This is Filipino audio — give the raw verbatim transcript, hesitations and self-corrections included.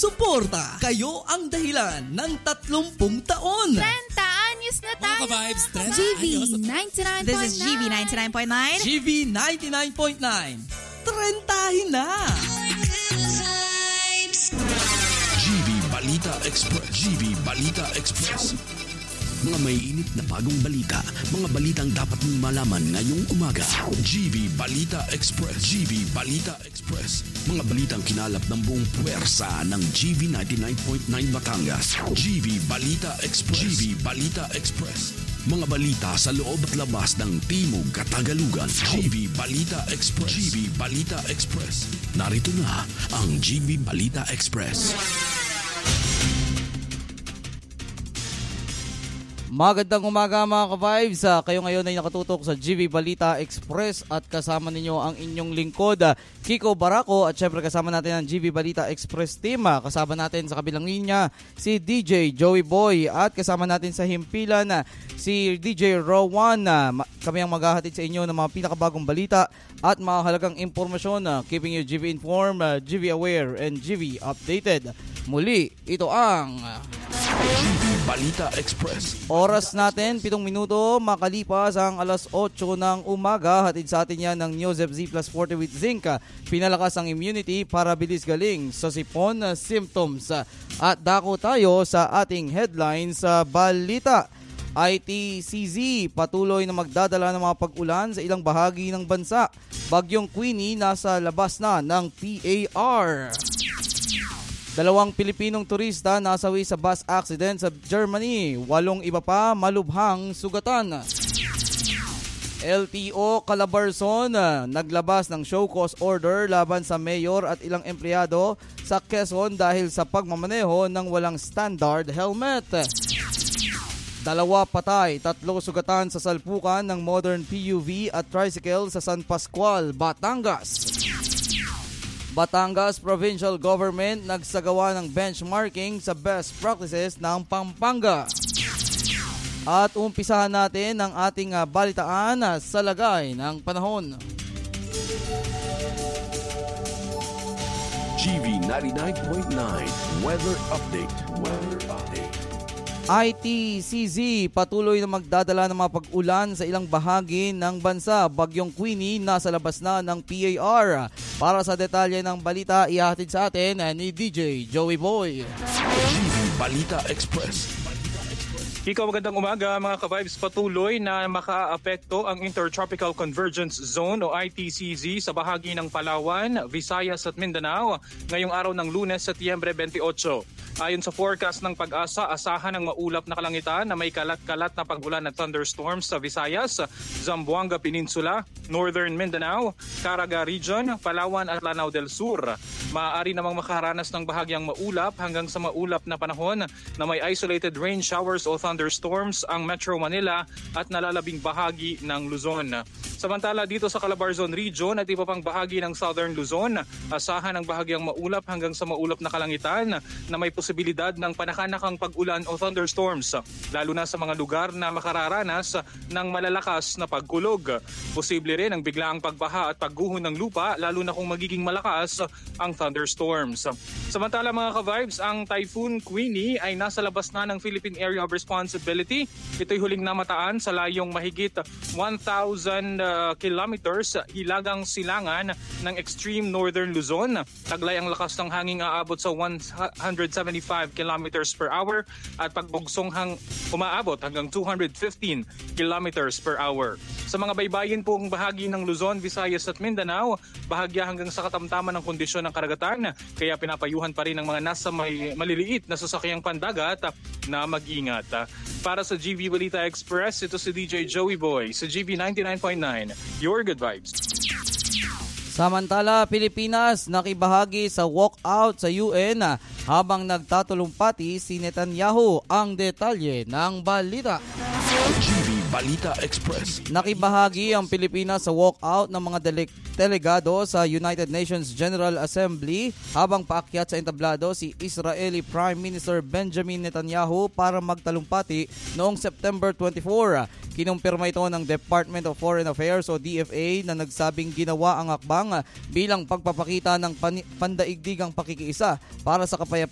suporta. Kayo ang dahilan ng tatlumpung taon. trenta anyos na tayo. Mga ka-vibes, trenta G V anyos. ninety-nine point nine. This is G V ninety-nine point nine. G V ninety-nine point nine. Trentahin na. G V Balita Express. G V Balita Express. Mga may init na bagong balita. Mga balitang dapat mong malaman ngayong umaga. G V Balita Express. G V Balita Express. Mga balitang kinalap ng buong puwersa ng G V ninety-nine point nine Batangas. G V Balita Express. G V Balita Express. Mga balita sa loob at labas ng Timog Katagalugan. G V Balita Express. G V Balita Express. Narito na ang G V Balita Express. Magandang umaga mga ka-vibes. Uh, kayo ngayon ay nakatutok sa G V Balita Express at kasama ninyo ang inyong lingkod, uh, Kiko Baraco, at syempre kasama natin ang G V Balita Express team. Uh, kasama natin sa kabilang linya si D J Joey Boy at kasama natin sa himpilan uh, si D J Rowan. Uh, kami ang maghahatid sa inyo ng mga pinakabagong balita at mga halagang impormasyon, uh, keeping you G V informed, uh, G V aware, and G V updated. Muli, ito ang uh, G V Balita Express. Oras natin, pitong minuto makalipas ang alas otso ng umaga. Hatid sa atin yan ng Neosep Z plus forty with zinc. Pinalakas ang immunity para bilis galing sa sipon symptoms. At dako tayo sa ating headlines sa balita. I T C Z patuloy na magdadala ng mga pag-ulan sa ilang bahagi ng bansa. Bagyong Queenie nasa labas na ng P A R. Dalawang Pilipinong turista nasawi sa bus accident sa Germany. Walong iba pa malubhang sugatan. L T O Calabarzon naglabas ng show cause order laban sa mayor at ilang empleyado sa Quezon dahil sa pagmamaneho ng walang standard helmet. Dalawa patay, tatlo sugatan sa salpukan ng modern P U V at tricycle sa San Pascual, Batangas. Batangas Provincial Government nagsagawa ng benchmarking sa best practices ng Pampanga. At umpisahan natin ang ating uh, balitaan uh, sa lagay ng panahon. G V ninety-nine point nine Weather Update. Weather Update. I T C Z patuloy na magdadala ng mga pag-ulan sa ilang bahagi ng bansa. Bagyong Queenie nasa labas na ng P A R. Para sa detalye ng balita, ihahatid sa atin ni D J Joey Boy. G V Balita Express. Ikaw, magandang umaga mga ka-vibes. Patuloy na makaapekto ang Intertropical Convergence Zone o I T C Z sa bahagi ng Palawan, Visayas at Mindanao ngayong araw ng Lunes, Setyembre twenty-eight. Ayon sa forecast ng Pag-asa, asahan ang maulap na kalangitan na may kalat-kalat na pag-ulan at thunderstorms sa Visayas, Zamboanga Peninsula, Northern Mindanao, Caraga Region, Palawan at Lanao del Sur. Maaari namang makaharanas ng bahagyang maulap hanggang sa maulap na panahon na may isolated rain showers o thunderstorms ang Metro Manila at nalalabing bahagi ng Luzon. Samantala dito sa Calabarzon Region at iba pang bahagi ng Southern Luzon, asahan ang bahagyang maulap hanggang sa maulap na kalangitan na may posibilidad ng panakanakang pag-ulan o thunderstorms, lalo na sa mga lugar na makararanas ng malalakas na pagkulog. Posible rin ang biglaang pagbaha at pagguho ng lupa, lalo na kung magiging malakas ang thunderstorms. Samantala mga ka-vibes, ang Typhoon Queenie ay nasa labas na ng Philippine Area of Responsibility. Ito'y huling namataan sa layong mahigit one thousand uh, kilometers hilagang silangan ng extreme northern Luzon. Taglay ang lakas ng hangin aabot sa one hundred seventy-five kilometers per hour at pagbugsong hang umaabot hanggang two hundred fifteen kilometers per hour. Sa mga baybayin pong bahagi ng Luzon, Visayas at Mindanao, bahagya hanggang sa katamtaman ng kondisyon ng karagatan, kaya pinapayuhan pa rin ng mga nasa may maliliit na sasakyang pandagat na mag-ingat. Para sa G V Balita Express, ito si D J Joey Boy sa G V ninety-nine point nine. Your good vibes. Samantala, Pilipinas nakibahagi sa walkout sa U N habang nagtatulumpati si Netanyahu. Ang detalye ng balita. G V Balita Express. Nakibahagi ang Pilipinas sa walkout ng mga dele- delegado sa United Nations General Assembly habang paakyat sa entablado si Israeli Prime Minister Benjamin Netanyahu para magtalumpati noong September twenty-fourth. Kinumpirma ito ng Department of Foreign Affairs o D F A na nagsabing ginawa ang akbang bilang pagpapakita ng pan- pandaigdigang pakikiisa para sa kapayapaan